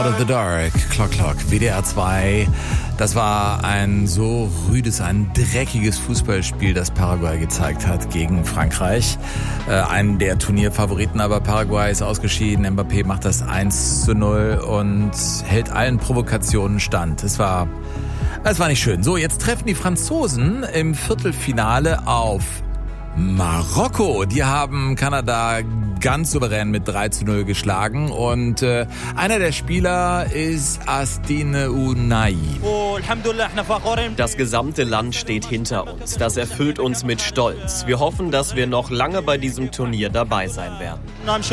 Out of the Dark, Clock, WDR 2. Das war ein so rüdes, ein dreckiges Fußballspiel, das Paraguay gezeigt hat gegen Frankreich. Einen der Turnierfavoriten, aber Paraguay ist ausgeschieden. Mbappé macht das 1:0 und hält allen Provokationen stand. Es war nicht schön. So, jetzt treffen die Franzosen im Viertelfinale auf Marokko. Die haben Kanada ganz souverän mit 3:0 geschlagen und einer der Spieler ist Astine Unai. Das gesamte Land steht hinter uns. Das erfüllt uns mit Stolz. Wir hoffen, dass wir noch lange bei diesem Turnier dabei sein werden.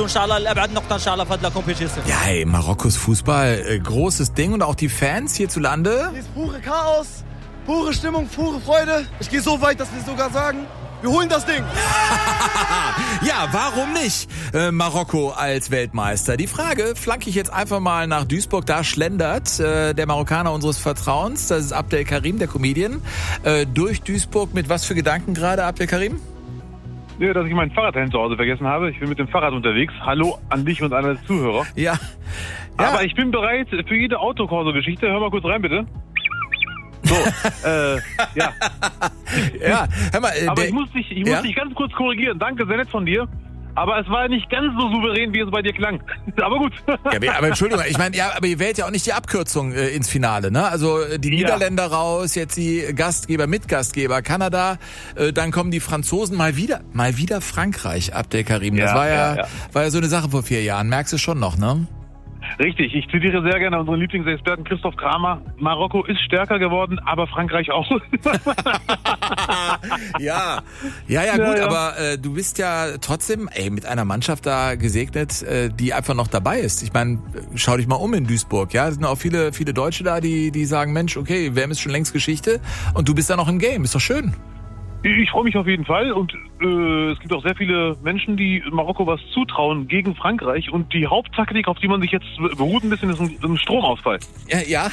Ja, hey, Marokkos Fußball, großes Ding und auch die Fans hierzulande. Dieses pure Chaos, pure Stimmung, pure Freude. Ich gehe so weit, dass wir sogar sagen, wir holen das Ding. Ja, warum nicht? Marokko als Weltmeister. Die Frage flanke ich jetzt einfach mal nach Duisburg. Da schlendert der Marokkaner unseres Vertrauens. Das ist Abdel Karim, der Comedian. Durch Duisburg mit was für Gedanken gerade, Abdel Karim? Ja, dass ich mein Fahrrad zu Hause vergessen habe. Ich bin mit dem Fahrrad unterwegs. Hallo an dich und alle Zuhörer. Ja. Aber ich bin bereit für jede Autokorso-Geschichte. Hör mal kurz rein, bitte. So, ja. Ja, hör mal. Aber ich muss dich ganz kurz korrigieren. Danke, sehr nett von dir. Aber es war nicht ganz so souverän, wie es bei dir klang. Aber gut. Ja, aber Entschuldigung, ich meine, ja, aber ihr wählt ja auch nicht die Abkürzung ins Finale, ne? Also die Niederländer raus, jetzt die Gastgeber, Mitgastgeber, Kanada, dann kommen die Franzosen mal wieder Frankreich, Abdel Karim. Das war ja so eine Sache vor 4 Jahren. Merkst du schon noch, ne? Richtig, ich zitiere sehr gerne unseren Lieblingsexperten Christoph Kramer. Marokko ist stärker geworden, aber Frankreich auch. Ja, gut, aber du bist ja trotzdem mit einer Mannschaft da gesegnet, die einfach noch dabei ist. Ich meine, schau dich mal um in Duisburg, ja, es sind auch viele Deutsche da, die sagen, Mensch, okay, WM ist schon längst Geschichte und du bist da noch im Game, ist doch schön. Ich freue mich auf jeden Fall und es gibt auch sehr viele Menschen, die Marokko was zutrauen gegen Frankreich und die Haupttaktik, auf die man sich jetzt beruht ein bisschen, ist ein Stromausfall. Ja.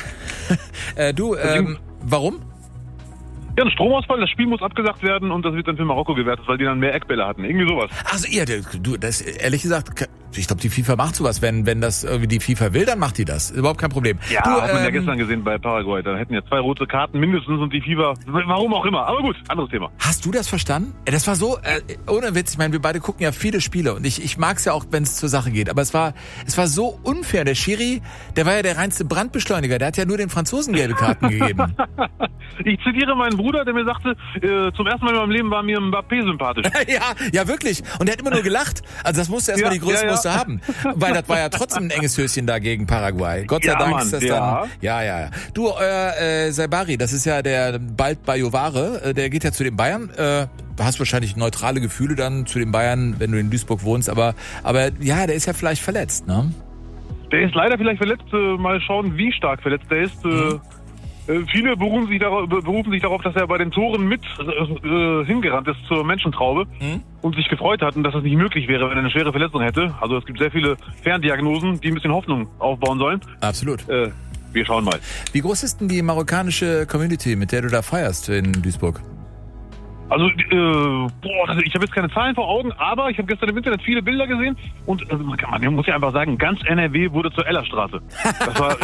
Warum? Ja, ein Stromausfall, das Spiel muss abgesagt werden und das wird dann für Marokko gewertet, weil die dann mehr Eckbälle hatten. Irgendwie sowas. Also das ehrlich gesagt, ich glaube, die FIFA macht sowas. Wenn das irgendwie die FIFA will, dann macht die das. Überhaupt kein Problem. Ja, hat man ja gestern gesehen bei Paraguay. Da hätten ja 2 rote Karten mindestens und die FIFA, warum auch immer. Aber gut, anderes Thema. Hast du das verstanden? Das war so, ohne Witz, ich meine, wir beide gucken ja viele Spiele und ich mag es ja auch, wenn es zur Sache geht. Aber es war so unfair. Der Schiri, der war ja der reinste Brandbeschleuniger. Der hat ja nur den Franzosen gelbe Karten gegeben. Ich zitiere meinen Bruder, der mir sagte, zum ersten Mal in meinem Leben war mir Mbappé sympathisch. ja, wirklich. Und der hat immer nur gelacht. Also das musste erstmal die Größe musste haben. Weil das war ja trotzdem ein enges Höschen da gegen Paraguay. Gott sei Dank ist das dann... Ja. Du, Saibari, das ist ja der bald Bajovari, der geht ja zu den Bayern. Du hast wahrscheinlich neutrale Gefühle dann zu den Bayern, wenn du in Duisburg wohnst. Aber ja, der ist ja vielleicht verletzt, ne? Der ist leider vielleicht verletzt. Mal schauen, wie stark verletzt der ist. Viele berufen sich darauf, dass er bei den Toren mit hingerannt ist zur Menschentraube und sich gefreut hat und dass das nicht möglich wäre, wenn er eine schwere Verletzung hätte. Also es gibt sehr viele Ferndiagnosen, die ein bisschen Hoffnung aufbauen sollen. Absolut. Wir schauen mal. Wie groß ist denn die marokkanische Community, mit der du da feierst in Duisburg? Also, ich habe jetzt keine Zahlen vor Augen, aber ich habe gestern im Internet viele Bilder gesehen und man muss ja einfach sagen, ganz NRW wurde zur Ellerstraße. Das war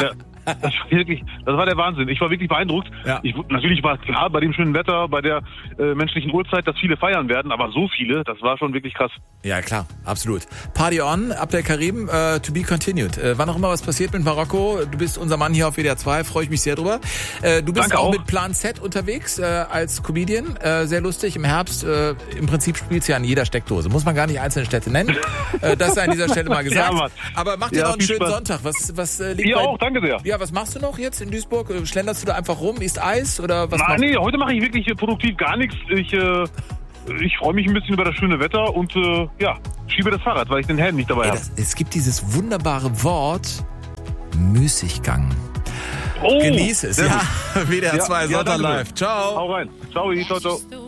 der Wahnsinn. Ich war wirklich beeindruckt. Ja. Natürlich war es klar, bei dem schönen Wetter, bei der menschlichen Uhrzeit, dass viele feiern werden, aber so viele, das war schon wirklich krass. Ja, klar, absolut. Party on, Abdel Karim, to be continued. Wann auch immer was passiert mit Marokko, du bist unser Mann hier auf WDR 2, freue ich mich sehr drüber. Du bist auch mit Plan Z unterwegs als Comedian, sehr lustig. Im Herbst, im Prinzip spielst du ja an jeder Steckdose. Muss man gar nicht einzelne Städte nennen. Das sei an dieser Stelle mal gesagt. Ja, aber mach dir noch einen schönen Sonntag. Was liegt Ihr auch, danke sehr. Ja, was machst du noch jetzt in Duisburg? Schlenderst du da einfach rum? Isst Eis oder was? Nee, heute mache ich wirklich produktiv gar nichts. Ich freue mich ein bisschen über das schöne Wetter und schiebe das Fahrrad, weil ich den Helm nicht dabei habe. Es gibt dieses wunderbare Wort Müßiggang. Genieß es. Ja, WDR 2 Sonntag live. Ciao. Hau rein. Ciao.